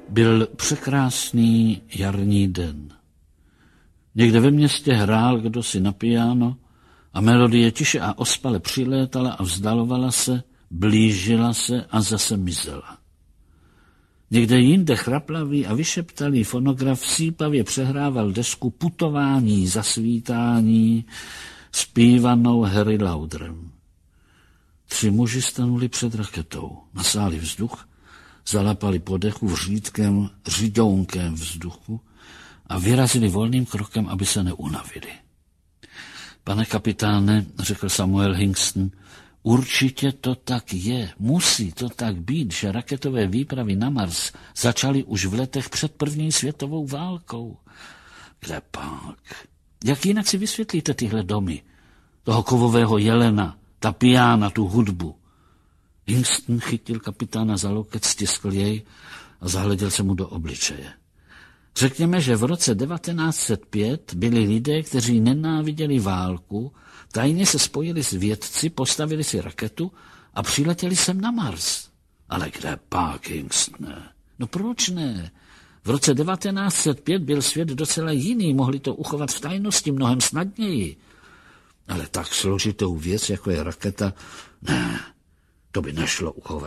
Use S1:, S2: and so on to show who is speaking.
S1: Byl překrásný jarní den. Někde ve městě hrál kdosi na piano a melodie tiše a ospale přilétala a vzdalovala se, blížila se a zase mizela. Někde jinde chraplavý a vyšeptalý fonograf sípavě přehrával desku Putování, zasvítání, zpívanou Harry Lauderem. 3 muži stanuli před raketou, nasáli vzduch, zalapali po dechu vřídkem, řidounkem vzduchu a vyrazili volným krokem, aby se neunavili. Pane kapitáne, řekl Samuel Hingston, určitě to tak je, musí to tak být, že raketové výpravy na Mars začaly už v letech před první světovou válkou. Kde pak? Jak jinak si vysvětlíte tyhle domy? Toho kovového jelena, ta piana, tu hudbu. Hingston chytil kapitána za loket, stiskl jej a zahleděl se mu do obličeje. Řekněme, že v roce 1905 byli lidé, kteří nenáviděli válku, tajně se spojili s vědci, postavili si raketu a přiletěli sem na Mars. Ale kde pak, Hingstone? No proč ne? V roce 1905 byl svět docela jiný, mohli to uchovat v tajnosti mnohem snadněji. Ale tak složitou věc, jako je raketa, ne, to by nešlo uchovat.